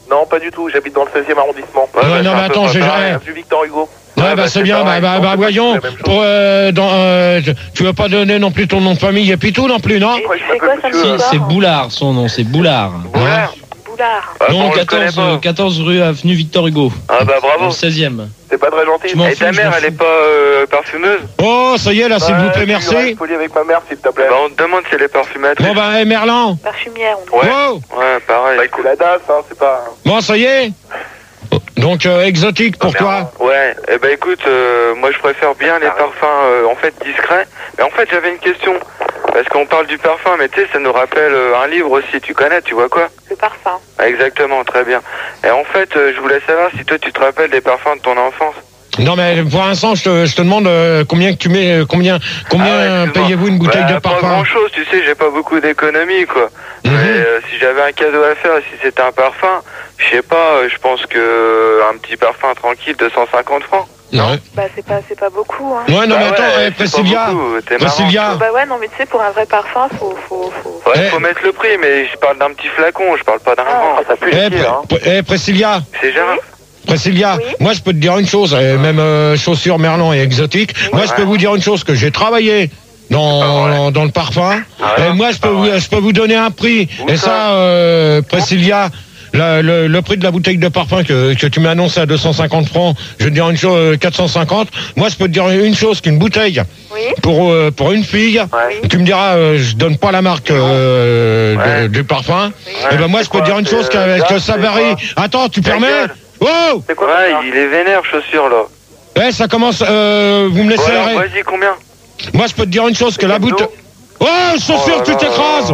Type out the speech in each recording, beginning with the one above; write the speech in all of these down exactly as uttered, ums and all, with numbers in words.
Non, pas du tout, j'habite dans le seizième arrondissement. Ouais, ouais, non, mais attends, j'ai jamais. Du Victor Hugo. Ouais, ouais, bah, bah c'est bien, pareil. bah, bah, bah voyons, pour, euh, dans, euh, tu veux pas donner non plus ton nom de famille et puis tout non plus, non? Et c'est quoi ça? Si, c'est Boulard, son nom, c'est Boulard. Boulard. Boulard. Ah, Non, bon, quatorze, euh, quatorze rue Avenue Victor Hugo. Ah bah Dans bravo. le seizième. C'est pas très gentil. Je m'en Et fous, ta je mère, m'en elle fous. est pas euh, parfumeuse? Oh, ça y est, là, s'il vous plaît, merci. Je suis poli avec ma mère, s'il te plaît. Bah on te demande si elle est parfumatrice. Bon, bah, hey, Merlan. Parfumière, on Ouais. Wow. Ouais, pareil. Bah, c'est la D A S, hein, c'est pas... Bon, ça y est. Donc, euh, exotique pour Ah, toi. merde. Ouais, eh ben écoute, euh, moi je préfère bien les parfums euh, en fait discrets. Mais en fait j'avais une question. Parce qu'on parle du parfum, mais tu sais, ça nous rappelle euh, un livre aussi, tu connais, tu vois quoi? Le parfum. Ah, exactement, très bien. Et en fait, euh, je voulais savoir si toi tu te rappelles des parfums de ton enfance. Non, mais pour l'instant, je te, je te demande euh, combien que tu mets, euh, combien, combien Ah ouais, euh, excuse-moi. payez-vous une bouteille Bah, de Pas parfum? grand chose, tu sais, j'ai pas beaucoup d'économie quoi. Mhm. Mais euh, si j'avais un cadeau à faire, si c'était un parfum, je sais pas, euh, je pense que euh, un petit parfum tranquille, deux cent cinquante francs. Ouais. Bah c'est pas, c'est pas beaucoup, hein. Ouais, non, Bah mais attends, ouais, eh, c'est Priscilla, pas beaucoup, t'es marrant. Priscilla, Bah ouais, non mais tu sais, pour un vrai parfum, faut... faut, faut... Ouais, Eh. faut mettre le prix, mais je parle d'un petit flacon, je parle pas d'un grand. Ça pue eh, Pr- eh, Priscilla, C'est Gérard. Priscilla, Oui. moi je peux te dire une chose, euh, même euh, chaussures Merlan et exotique, moi je peux vous dire une chose, que j'ai travaillé dans, dans le parfum, et moi je peux, vous, je peux vous donner un prix, Où et ça ça, euh, Priscilla, la- le, le prix de la bouteille de parfum que, que tu m'as annoncé à deux cent cinquante francs, je vais te dire une chose, euh, quatre cent cinquante, moi je peux te dire une chose, qu'une bouteille, Oui. pour, euh, pour une fille, Ouais. tu me diras, euh, je donne pas la marque euh, Ouais. de- du parfum, Ouais, et ben moi c'est je peux te quoi, dire une c'est, chose, que, euh, que Gap, ça c'est varie. quoi? Attends, tu Ta permets? gueule. Oh! C'est quoi? Ouais, il est vénère, chaussure là. Eh, ça commence, euh, vous me laissez Bon, alors, arrêter. vas-y, combien? Moi, je peux te dire une chose, que la cadeau. bouteille... Oh, chaussure, Oh là tu là. t'écrases.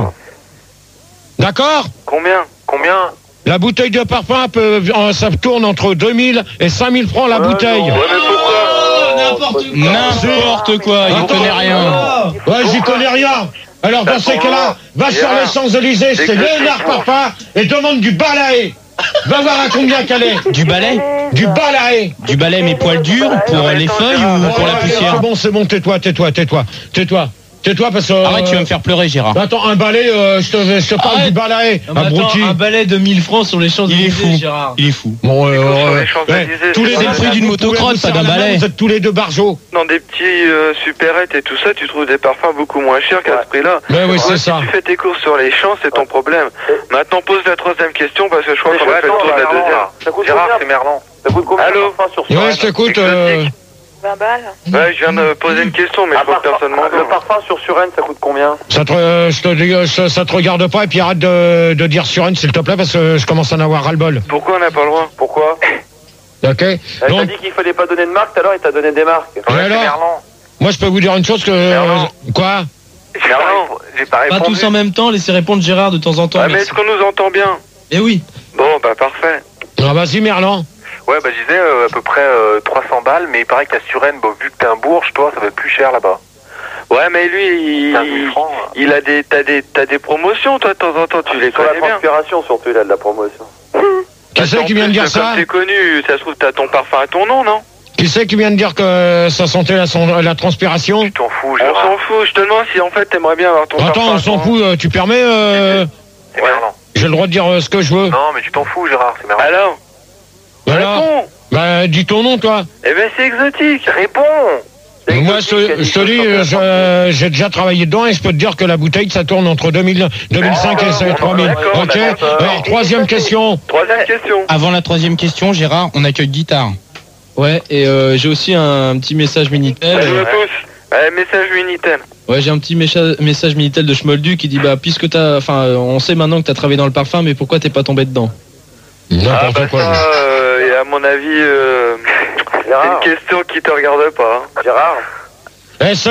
D'accord? Combien? Combien? La bouteille de parfum, peut, euh, ça tourne entre deux mille et cinq mille francs la bouteille. Ouais, mais pourquoi? N'importe quoi, il Attends. connaît rien. Ouais, j'y connais rien. Alors, dans ces cas-là, va sur Gérard. les Champs-Élysées, c'est C'est que Léonard c'est- Parfum, et demande du balai. Va voir à combien qu'elle est. Du balai? Du balai. Du balai mais poils durs pour les feuilles ou pour la Ouais, poussière? C'est bon, c'est bon, tais-toi, tais-toi, tais-toi, tais-toi. Tais-toi parce que... Arrête, tu vas me faire pleurer, Gérard. Attends, un balai, euh, je, te, je te parle Arrête. du balai, Non, mais un attends, broutilles. un balai de mille francs sur les Champs-Élysées, Il est fou. Gérard. Il est fou. Bon, euh, Sur euh, les Champs-Élysées, ouais, tous les c'est deux, le prix vous d'une pouvez motocrotte, vous pas serrer d'un la main, balai. Vous êtes tous les deux barjots. Dans des petits euh, supérettes et tout ça, tu trouves des parfums beaucoup moins chers qu'à ce prix-là. Mais oui, Ouais, c'est si ça. tu fais tes courses sur les champs, c'est ton problème. Maintenant, pose la troisième question parce que je crois qu'on va faire le tour de la deuxième. Gérard, c'est Merlan. Ça coûte combien? Allô? Ouais, je t'écoute. Euh... vingt balles. Ouais, je viens de poser une question, mais je crois que personne m'entend. Le parfum sur Suresnes, ça coûte combien? Ça te, euh, je te dis, euh, ça, ça te regarde pas, et puis arrête de, de dire Suresnes, s'il te plaît, parce que je commence à en avoir ras-le-bol. Pourquoi on n'a pas le droit? Pourquoi? Ok? Elle t'a Donc, dit qu'il fallait pas donner de marque, tout à l'heure il t'a donné des marques. et alors, moi, je peux vous dire une chose que... Merlan. Quoi? Merlan, j'ai pas Pas répondu. tous en même temps, laissez répondre Gérard de temps en temps. Ah, mais merci. est-ce qu'on nous entend bien? Eh oui. Bon, bah parfait. Ah, vas-y, Merlan. Ouais, bah je disais euh, à peu près euh, trois cents balles, mais il paraît qu'à Suresnes, bon, vu que t'es un bourge, toi, ça va être plus cher là-bas. Ouais, mais lui, quinze mille il, francs. il a des, t'as des, t'as des promotions, toi, de temps en temps, tu les Sur la connais bien. transpiration, surtout, il a de la promotion. Qui c'est En qui vient de plus, dire ça? Comme t'es connu, ça se trouve, t'as ton parfum à ton nom, non? Qui c'est qui vient de dire que ça sentait la, son- la transpiration? Tu t'en fous, On Gérard. s'en fout, je te demande si en fait t'aimerais bien avoir ton parfum. Attends, à on s'en ton nom. fout, euh, tu permets euh, C'est Merlan. J'ai le droit de dire euh, ce que je veux. Non, mais tu t'en fous, Gérard, c'est Merlan. Alors? Alors, Réponds. bah, dis ton nom, toi. Eh ben, c'est exotique. Réponds. C'est Moi, exotique, je, elle dit je te que dis, ça euh, s'en fait je- j'ai déjà travaillé dedans et je peux te dire que la bouteille, ça tourne entre deux mille, deux mille cinq Oh, et trois mille. d'accord, Ok. d'accord. Alors, troisième question. Troisième question. Avant la troisième question, Gérard, on accueille Guitare. Ouais, et euh, j'ai aussi un petit message Minitel. Salut à Euh, tous. Eh, message Minitel. ouais, j'ai un petit mécha- message Minitel de Schmoldu qui dit bah puisque t'as, enfin, euh, on sait maintenant que t'as travaillé dans le parfum, mais pourquoi t'es pas tombé dedans? Ah, N'importe bah quoi. ça, euh, et à mon avis, euh, c'est Gérard. une question qui te regarde pas. hein. Gérard. Eh,